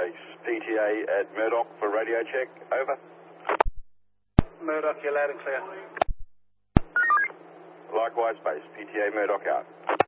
base. PTA at Murdoch for radio check. Over. Murdoch, you're loud and clear. Likewise, base. PTA Murdoch out.